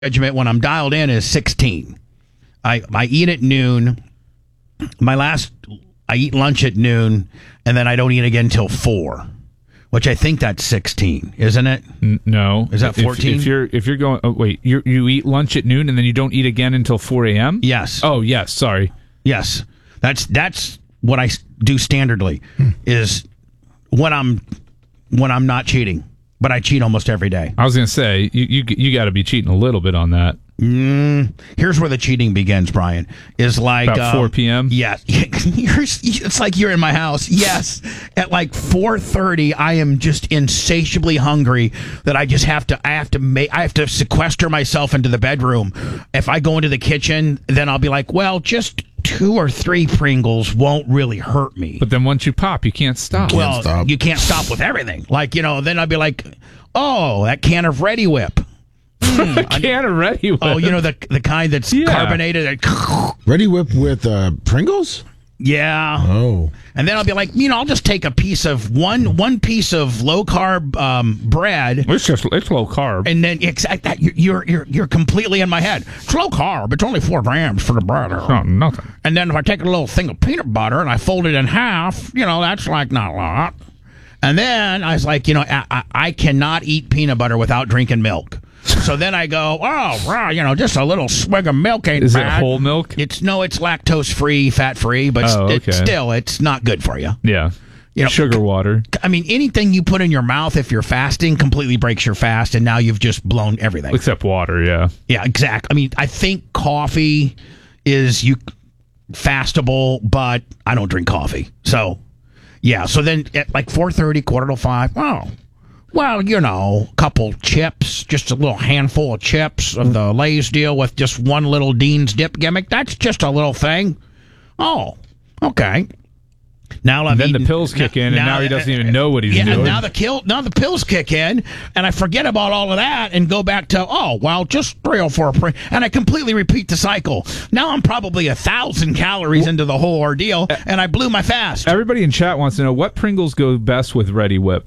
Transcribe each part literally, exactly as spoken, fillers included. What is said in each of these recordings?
regiment when I'm dialed in is sixteen. I I eat at noon. My last, I eat lunch at noon, and then I don't eat again until four, which I think that's sixteen, isn't it? N- no, is that fourteen? If, if you're if you're going, oh, wait, you you eat lunch at noon and then you don't eat again until four a.m. Yes. Oh yes, sorry. Yes, that's that's what I do standardly. Hmm. Is when I'm when I'm not cheating, but I cheat almost every day. I was gonna say you you you got to be cheating a little bit on that. Mm, here's where the cheating begins, Brian. Is like about four p.m. Yeah, it's like you're in my house. Yes, at like four thirty, I am just insatiably hungry that I just have to. I have to make. I have to sequester myself into the bedroom. If I go into the kitchen, then I'll be like, well, just two or three Pringles won't really hurt me. But then once you pop, you can't stop. You can't well, stop. You can't stop with everything. Like you know, then I'll be like, oh, that can of Ready Whip. Mm, a can of Ready Whip. Oh, you know the the kind that's yeah. carbonated. Ready Whip with uh, Pringles? Yeah. Oh. And then I'll be like, you know, I'll just take a piece of one one piece of low carb um, bread. It's just it's low carb. And then exact that you're you're you're completely in my head. It's low carb. It's only four grams for the bread. Oh, nothing. And then if I take a little thing of peanut butter and I fold it in half, you know, that's like not a lot. And then I was like, you know, I, I, I cannot eat peanut butter without drinking milk. So then I go, oh, well, you know, just a little swig of milk ain't Is bad. Is it whole milk? It's no, it's lactose free, fat free, but oh, okay. it's still, it's not good for you. Yeah, you know, sugar water. I mean, anything you put in your mouth if you're fasting completely breaks your fast, and now you've just blown everything. Except water, yeah. Yeah, exactly. I mean, I think coffee is you fastable, but I don't drink coffee, so yeah. So then at like four thirty, quarter to five, oh. Well, you know, a couple chips, just a little handful of chips of the Lay's deal with just one little Dean's dip gimmick. That's just a little thing. Oh, okay. Now and then eaten, the pills kick in, now, and now he doesn't even know what he's yeah, doing. Yeah, now the kill, now the pills kick in, and I forget about all of that and go back to oh, well, just three or four, and I completely repeat the cycle. Now I'm probably a thousand calories into the whole ordeal, and I blew my fast. Everybody in chat wants to know what Pringles go best with Ready Whip.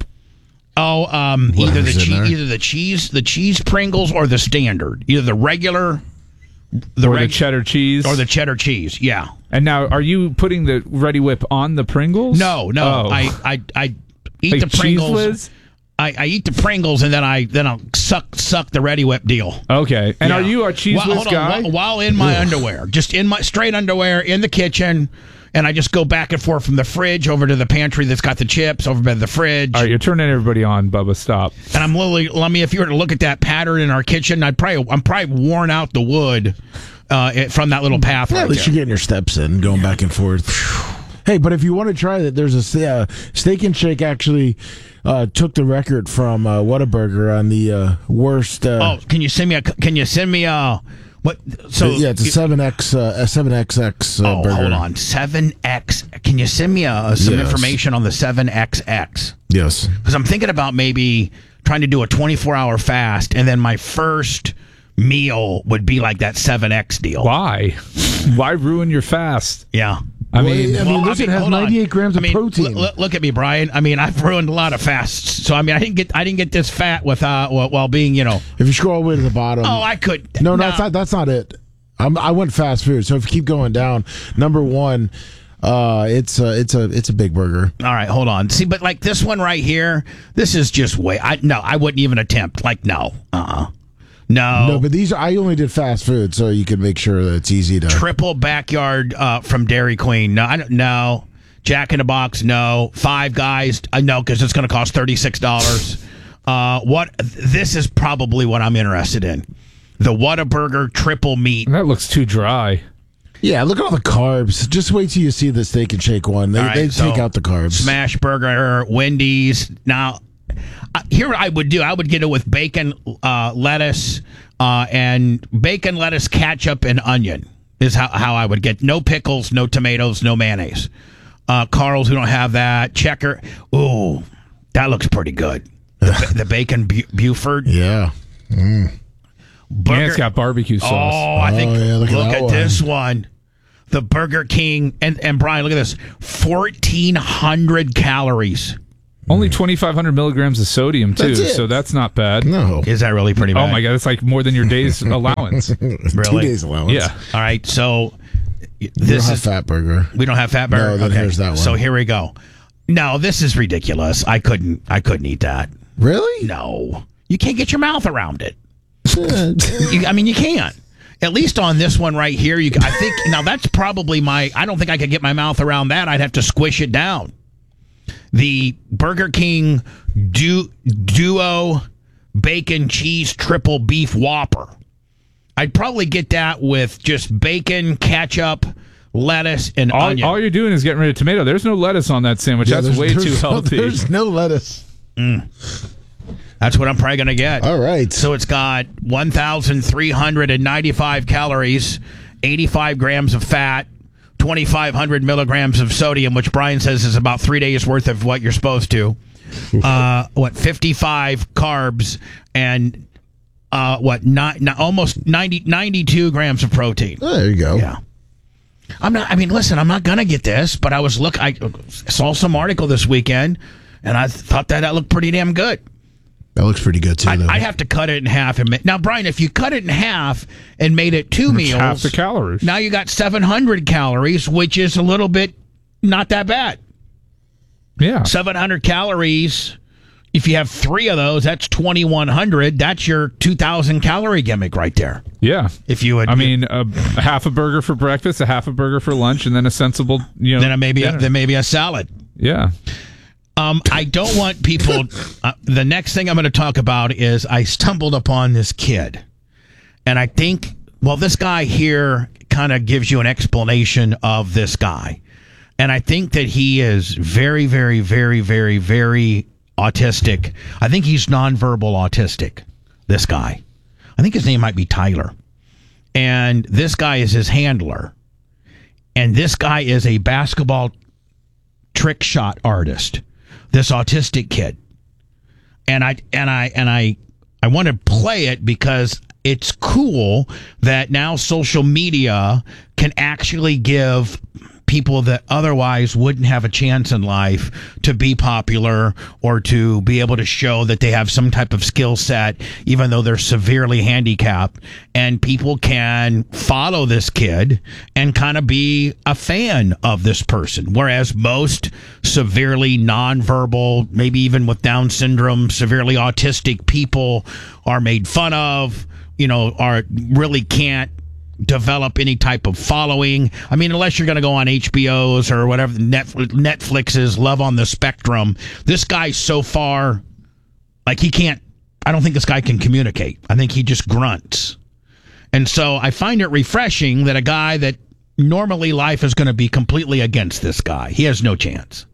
Oh, um, either the cheese, either the cheese, the cheese Pringles, or the standard, either the regular, the or reg- the cheddar cheese, or the cheddar cheese. Yeah. And now, are you putting the Ready Whip on the Pringles? No, no. Oh. I, I, I eat like the Pringles. I, I eat the Pringles and then I then I'll suck suck the Ready Whip deal. Okay. And yeah. are you a cheese whiz whiz guy? While, while in my Ugh. underwear, just in my straight underwear in the kitchen. And I just go back and forth from the fridge over to the pantry that's got the chips over by the fridge. All right, you're turning everybody on, Bubba. Stop. And I'm literally, let me, if you were to look at that pattern in our kitchen, I'd probably, I'm probably worn out the wood uh, from that little path. Yeah, right at least there. you're getting your steps in, going back and forth. Hey, but if you want to try that, there's a uh, Steak and Shake actually uh, took the record from uh, Whataburger on the uh, worst. Uh, oh, can you send me a? Can you send me a? What? So yeah, it's a seven X, uh, a seven X X uh, oh, burger. hold on, seven X. Can you send me a, some yes. information on the seven X X? Yes, because I'm thinking about maybe trying to do a twenty-four hour fast, and then my first meal would be like that seven X deal. Why? Why ruin your fast? Yeah. I mean, well, I mean, well, listen, I mean, it has ninety-eight on. grams of I mean, protein. L- look at me, Brian. I mean, I've ruined a lot of fasts. So I mean, I didn't get I didn't get this fat with uh while, while being, you know. If you scroll all the way to the bottom. Oh, I could. No, no, that's not. That's not it. I'm, I went fast food. So if you keep going down, number one, uh, it's a, it's a it's a big burger. All right, hold on. See, but like this one right here, this is just way. I no, I wouldn't even attempt. Like no, uh, uh-uh. no, no. But these, I only did fast food, so you can make sure that it's easy to. Triple backyard uh, from Dairy Queen. No, I don't. No, Jack in the Box. No, Five Guys. Uh, no, because it's going to cost thirty six dollars. uh, what? This is probably what I'm interested in. The Whataburger triple meat. That looks too dry. Yeah, look at all the carbs. Just wait till you see the Steak and Shake one. They, right, they so take out the carbs. Smash Burger, Wendy's. Now, uh, here I would do. I would get it with bacon, uh, lettuce, uh, and bacon, lettuce, ketchup, and onion is how, how I would get. No pickles, no tomatoes, no mayonnaise. Uh, Carl's, we don't have that. Checker. Ooh, that looks pretty good. The, the bacon Bu- Buford. Yeah. Mm. Burger. And it's got barbecue sauce. Oh, I think, oh, yeah, look, look at, at one. this one. The Burger King. And, and Brian, look at this. fourteen hundred calories. Only twenty-five hundred milligrams of sodium, too, That's it. so that's not bad. No. Is that really pretty bad? Oh, my God. It's like more than your day's allowance. Two Really? days allowance. Yeah. All right, so We this don't have is Fat Burger. we don't have fat burger. No, then okay. here's that one. So here we go. No, this is ridiculous. I couldn't. I couldn't eat that. Really? No, you can't get your mouth around it. You, I mean, you can't. At least on this one right here, you. I think now that's probably my. I don't think I could get my mouth around that. I'd have to squish it down. The Burger King du- Duo Bacon Cheese Triple Beef Whopper. I'd probably get that with just bacon, ketchup, lettuce, and All, onion. all you're doing is getting rid of tomato. There's no lettuce on that sandwich. Yeah, That's there's- way there's too no- healthy. There's no lettuce. That's what I'm probably going to get. All right. So it's got one thousand three hundred ninety-five calories, eighty-five grams of fat, twenty-five hundred milligrams of sodium, which Brian says is about three days worth of what you're supposed to. Uh, what, fifty-five carbs and uh, what, not, not, almost ninety, ninety-two grams of protein. Oh, there you go. Yeah. I'm not, I mean, listen, I'm not going to get this, but I was look, I saw some article this weekend and I thought that that looked pretty damn good. That looks pretty good, too, I'd, though. I'd have to cut it in half. And ma- now, Brian, if you cut it in half and made it two It's meals, half the calories. now you got seven hundred calories, which is a little bit not that bad. Yeah. seven hundred calories. If you have three of those, that's twenty-one hundred. That's your two thousand calorie gimmick right there. Yeah. If you would, I mean, a, a half a burger for breakfast, a half a burger for lunch, and then a sensible, you know. then maybe a, dinner. then maybe a salad. Yeah. Um, I don't want people. Uh, the next thing I'm going to talk about is I stumbled upon this kid, and I think, well, this guy here kind of gives you an explanation of this guy, and I think that he is very, very, very, very, very autistic. I think he's nonverbal autistic. This guy, I think his name might be Tyler, and this guy is his handler, and this guy is a basketball trick shot artist. This autistic kid, and I and I and I I want to play it because it's cool that now social media can actually give people that otherwise wouldn't have a chance in life to be popular or to be able to show that they have some type of skill set, even though they're severely handicapped. And people can follow this kid and kind of be a fan of this person. Whereas most severely nonverbal, maybe even with Down syndrome, severely autistic people are made fun of, you know, are really can't develop any type of following. I mean, unless you're going to go on H B O's or whatever, Netflix, Netflix's Love on the Spectrum. This guy so far, like he can't, I don't think this guy can communicate. I think he just grunts. And so I find it refreshing that a guy that normally life is going to be completely against this guy. He has no chance.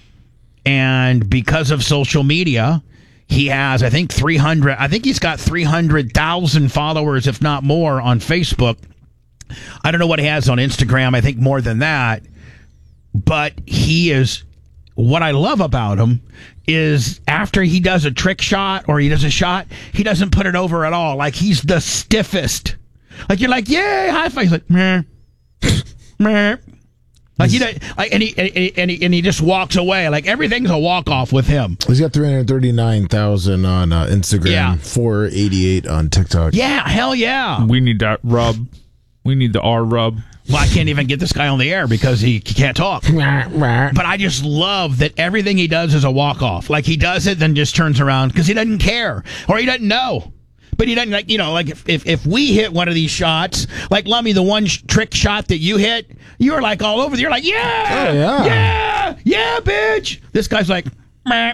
And because of social media, he has, I think, three hundred, I think he's got three hundred thousand followers, if not more, on Facebook. I don't know what he has on Instagram. I think more than that. But he is, what I love about him is after he does a trick shot or he does a shot, he doesn't put it over at all. Like he's the stiffest. Like you're like, yay, high five. He's like, meh, meh. Like he, like, and he, and he and he and he just walks away. Like everything's a walk off with him. He's got three hundred thirty-nine thousand on uh, Instagram, Yeah. four eighty-eight on TikTok. Yeah, hell yeah. We need that rub. We need the R rub. Well, I can't even get this guy on the air because he, he can't talk. But I just love that everything he does is a walk off. Like he does it, then just turns around because he doesn't care or he doesn't know. But he doesn't, like, you know, like if, if, if we hit one of these shots, like Lummy, the one sh- trick shot that you hit, you were like all over. You're like, yeah, Oh, yeah. yeah, yeah, bitch. This guy's like, meh.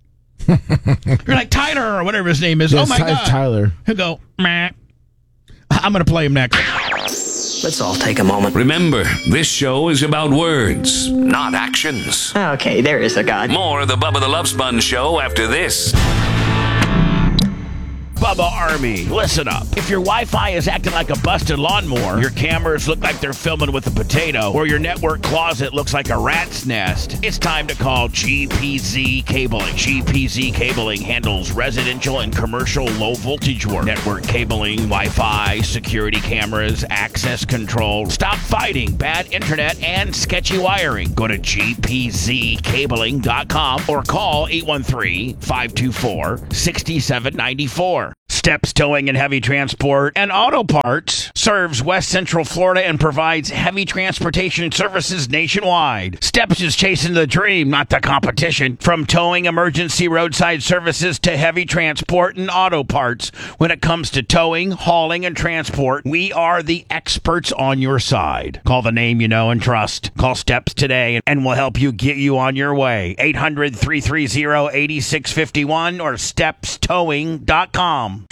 You're like Tyler or whatever his name is. Yes, oh my Ty- God. Tyler. He'll go, meh. I'm going to play him next. Let's all take a moment. Remember, this show is about words, not actions. Okay, there is a God. More of the Bubba the Love Sponge Show after this. Bubba Army. Listen up. If your Wi-Fi is acting like a busted lawnmower, your cameras look like they're filming with a potato, or your network closet looks like a rat's nest, it's time to call G P Z Cabling. G P Z Cabling handles residential and commercial low voltage work, network cabling, Wi-Fi, security cameras, access control. Stop fighting bad internet and sketchy wiring. Go to G P Z cabling dot com or call eight one three, five two four, six seven nine four. Steps Towing and Heavy Transport and Auto Parts serves West Central Florida and provides heavy transportation services nationwide. Steps is chasing the dream, not the competition. From towing emergency roadside services to heavy transport and auto parts. When it comes to towing, hauling, and transport, we are the experts on your side. Call the name you know and trust. Call Steps today and we'll help you get you on your way. eight hundred, three three zero, eight six five one or steps towing dot com.